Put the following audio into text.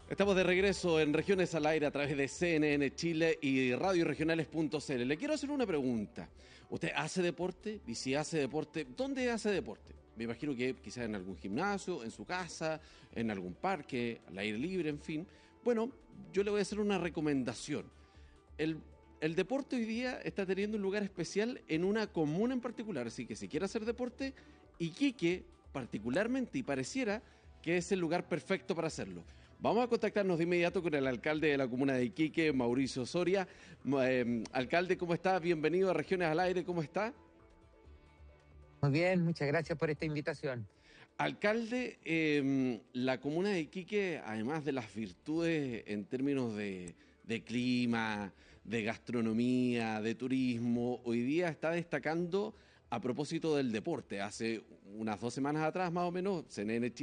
Estamos de regreso en Regiones al Aire a través de CNN Chile y radioregionales.cl. Le quiero hacer una pregunta. ¿Usted hace deporte? Y si hace deporte, ¿dónde hace deporte? Me imagino que quizás en algún gimnasio, en su casa, en algún parque, al aire libre, en fin. Bueno, yo le voy a hacer una recomendación. El, el deporte hoy día está teniendo un lugar especial en una comuna en particular, así que si quiere hacer deporte, Iquique particularmente, y pareciera que es el lugar perfecto para hacerlo. Vamos a contactarnos de inmediato con el alcalde de la comuna de Iquique, Mauricio Soria. Alcalde, ¿cómo está? Bienvenido a Regiones al Aire, ¿cómo está? Muy bien, muchas gracias por esta invitación. Alcalde, la comuna de Iquique, además de las virtudes en términos de clima, de gastronomía, de turismo, hoy día está destacando a propósito del deporte. Hace unas 2 semanas atrás, más o menos, CNN Chile